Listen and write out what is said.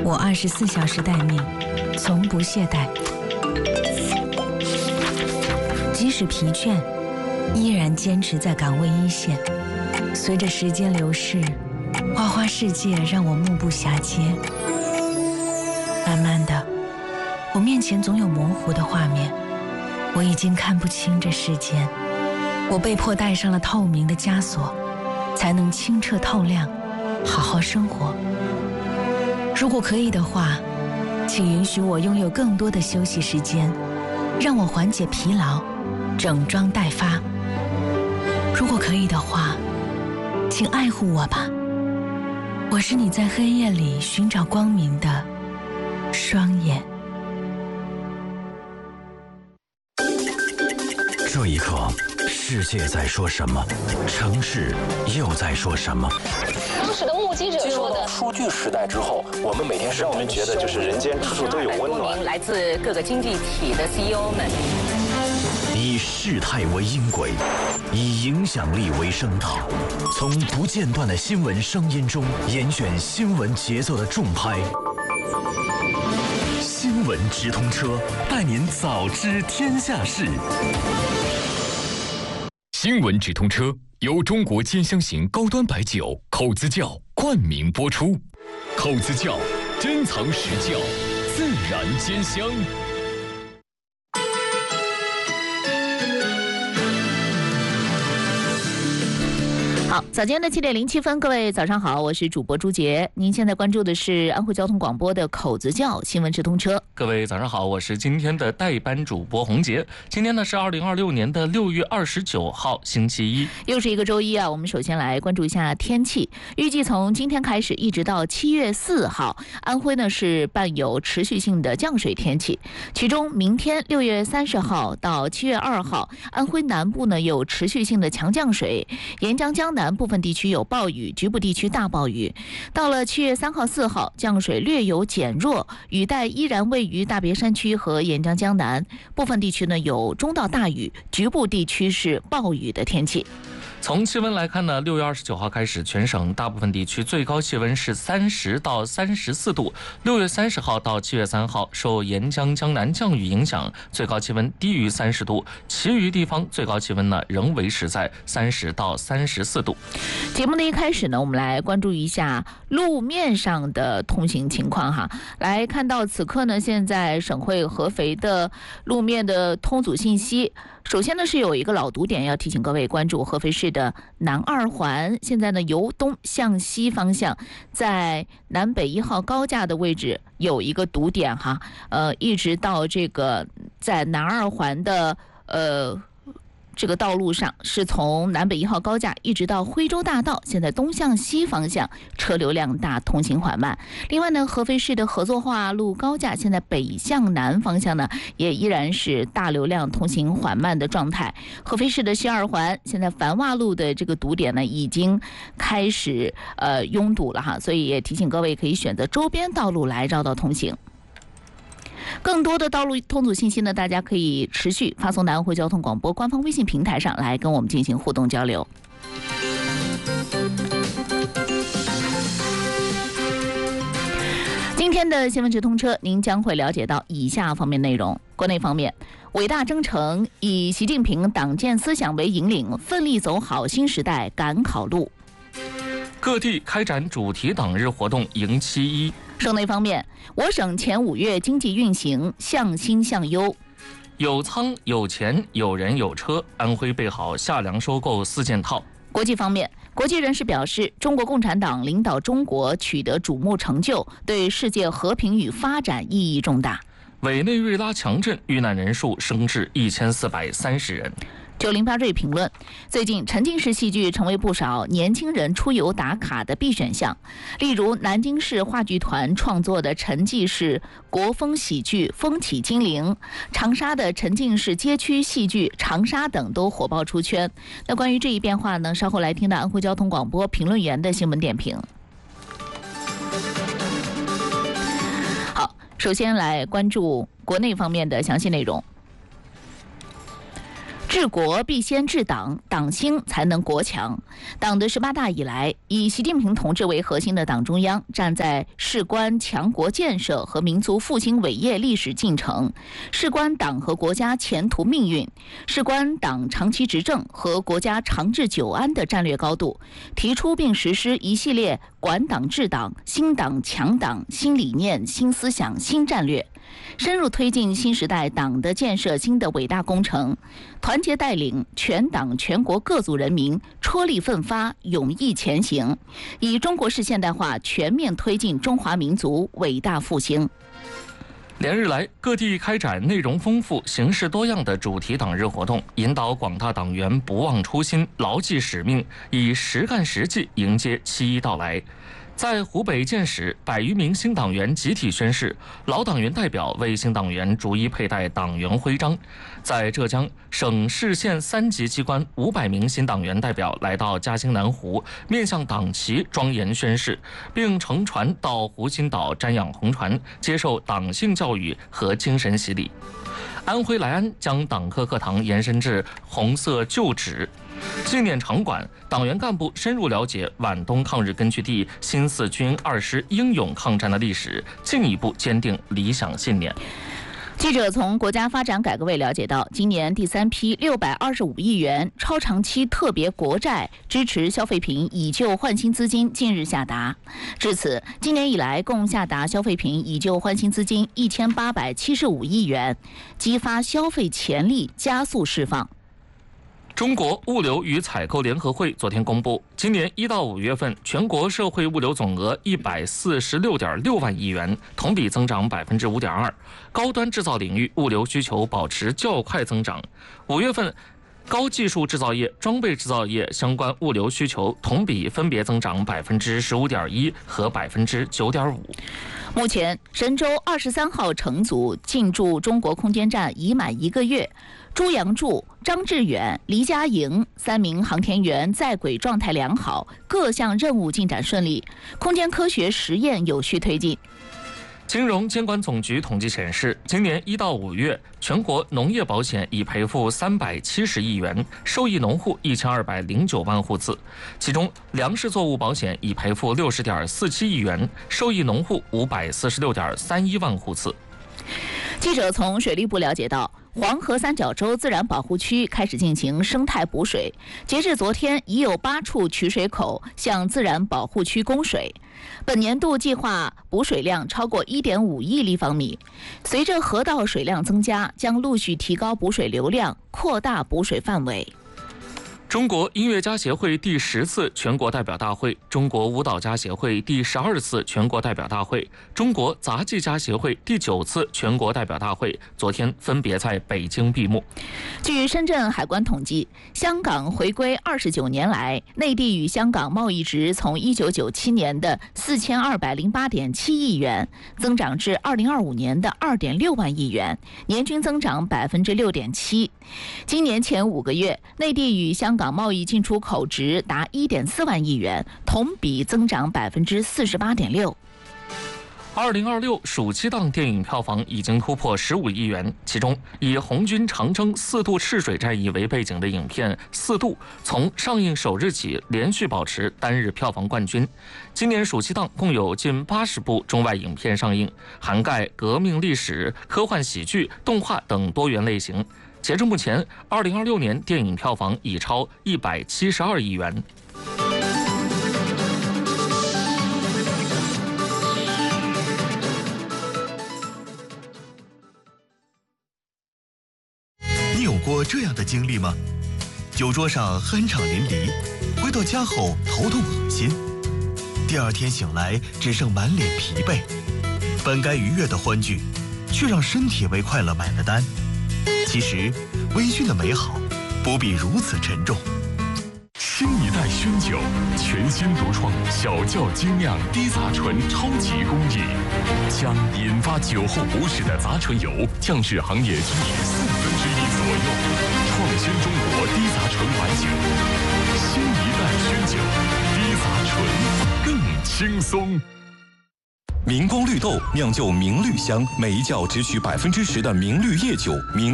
我24小时待命，从不懈怠。即使疲倦，依然坚持在岗位一线。随着时间流逝，花花世界让我目不暇接。慢慢的，我面前总有模糊的画面，我已经看不清这世间。我被迫戴上了透明的枷锁，才能清澈透亮，好好生活。如果可以的话，请允许我拥有更多的休息时间，让我缓解疲劳，整装待发。如果可以的话，请爱护我吧，我是你在黑夜里寻找光明的双眼。 这一刻，世界在说什么？城市又在说什么？ 当时的目击者说的， 数据时代之后，我们每天让我们觉得就是人间处处都有温暖。 来自各个经济体的 CEO 们， 以事态为音轨，以影响力为声套，从不间断的新闻声音中严选新闻节奏的重拍。新闻直通车，带您早知天下事。 新闻直通车由中国兼香型高端白酒口子窖冠名播出。口子窖，珍藏实窖，自然兼香。 好，早间的7点07分，各位早上好，我是主播朱杰。您现在关注的是安徽交通广播的口子窖新闻直通车。 各位早上好，我是今天的代班主播洪杰。今天呢是2026年的6月29号，星期一， 又是一个周一啊。我们首先来关注一下天气，预计从今天开始一直到7月4号，安徽呢是伴有持续性的降水天气。其中明天6月30号到7月2号，安徽南部呢有持续性的强降水，沿江江南部分地区有暴雨，局部地区大暴雨。到了7月3号、4号，降水略有减弱，雨带依然位于大别山区和沿江江南，部分地区呢有中到大雨，局部地区是暴雨的天气。 从气温来看呢，6月29号开始，全省大部分地区最高气温是30到34度。6月30号到7月3号，受沿江江南降雨影响，最高气温低于30度，其余地方最高气温呢仍维持在30到34度。 节目的一开始呢，我们来关注一下路面上的通行情况哈。来看到此刻呢，现在省会合肥的路面的通阻信息。首先呢是有一个老堵点要提醒各位关注，合肥市的南二环，现在呢由东向西方向，在南北1号高架的位置有一个堵点哈，一直到这个在南二环的这个道路上，是从南北1号高架一直到徽州大道，现在东向西方向车流量大，通行缓慢。另外呢，合肥市的合作化路高架现在北向南方向呢，也依然是大流量通行缓慢的状态。合肥市的西二环现在繁华路的这个堵点呢，已经开始拥堵了哈，所以也提醒各位可以选择周边道路来绕道通行。更多的道路通阻信息呢，大家可以持续发送到安徽交通广播官方微信平台上来跟我们进行互动交流。今天的新闻直通车，您将会了解到以下方面内容。国内方面，伟大征程以习近平党建思想为引领，奋力走好新时代赶考路。 各地开展主题党日活动迎7·1。 省内方面，我省前5月经济运行向新向优， 有仓有钱有人有车，安徽备好夏粮收购4件套。 国际方面，国际人士表示，中国共产党领导中国取得瞩目成就，对世界和平与发展意义重大。 委内瑞拉强震，遇难人数升至1430人。 908瑞评论，最近沉浸式戏剧成为不少年轻人出游打卡的必选项，例如南京市话剧团创作的沉浸式国风喜剧《风起精灵》，长沙的沉浸式街区戏剧《长沙》等都火爆出圈。那关于这一变化呢，稍后来听到安徽交通广播评论员的新闻点评。好，首先来关注国内方面的详细内容。智治国必先治党，党兴才能国强。党的18大以来，以习近平同志为核心的党中央站在事关强国建设和民族复兴伟业历史进程，事关党和国家前途命运，事关党长期执政和国家长治久安的战略高度，提出并实施一系列管党治党、新党强党、新理念、新思想、新战略，深入推进新时代党的建设新的伟大工程，团结带领全党全国各族人民踔厉奋发，勇毅前行，以中国式现代化全面推进中华民族伟大复兴。 连日来，各地开展内容丰富、形式多样的主题党日活动，引导广大党员不忘初心、牢记使命，以实干实绩迎接7·1到来。在湖北建始，100余名新党员集体宣誓，老党员代表为新党员逐一佩戴党员徽章。在浙江，省市县3级机关500名新党员代表来到嘉兴南湖，面向党旗庄严宣誓，并乘船到湖心岛瞻仰红船，接受党性教育和精神洗礼。安徽莱安将党课课堂延伸至红色旧址纪念场馆，党员干部深入了解皖东抗日根据地新四军2师英勇抗战的历史，进一步坚定理想信念。 记者从国家发展改革委了解到，今年第3批625亿元超长期特别国债支持消费品以旧换新资金近日下达，至此，今年以来共下达消费品以旧换新资金1875亿元，激发消费潜力加速释放。 中国物流与采购联合会昨天公布，今年1到5月份全国社会物流总额146.6万亿元，同比增长5.2%。高端制造领域物流需求保持较快增长。5月份，高技术制造业、装备制造业相关物流需求同比分别增长15.1%和9.5%。 目前，神舟23号乘组进驻中国空间站已满1个月。朱杨柱、张志远、黎佳莹3名航天员在轨状态良好，各项任务进展顺利，空间科学实验有序推进。 金融监管总局统计显示，今年1到5月，全国农业保险已赔付370亿元，受益农户1209万户次，其中粮食作物保险已赔付60.47亿元，受益农户546.31万户次。 记者从水利部了解到，黄河三角洲自然保护区开始进行生态补水，截至昨天，已有8处取水口向自然保护区供水。本年度计划补水量超过1.5亿立方米。随着河道水量增加，将陆续提高补水流量，扩大补水范围。 中国音乐家协会第10次全国代表大会、中国舞蹈家协会第12次全国代表大会、中国杂技家协会第9次全国代表大会昨天分别在北京闭幕。 据深圳海关统计，香港回归29年来，内地与香港贸易值从1997年的4208.7亿元增长至2025年的2.6万亿元，年均增长6.7%。今年前5个月，内地与香港贸易进出口值达1.4万亿元，同比增长48.6%。 2026暑期档电影票房已经突破15亿元，其中以红军长征4渡赤水战役为背景的影片《4渡》从上映首日起连续保持单日票房冠军。今年暑期档共有近80部中外影片上映，涵盖革命历史、科幻喜剧、动画等多元类型。截至目前，2026年电影票房已超172亿元。 你有过这样的经历吗？酒桌上酣畅淋漓，回到家后头痛恶心，第2天醒来只剩满脸疲惫，本该愉悦的欢聚，却让身体为快乐买了单。其实，微醺的美好不必如此沉重。 新一代熏酒，全新独创小窖精酿低杂醇超级工艺，将引发酒后不适的杂醇油降至行业均值1/4左右，创新中国低杂醇白酒。新一代熏酒，低杂醇更轻松。 明光绿豆酿就明绿香，每一窖只取10%的明绿叶酒。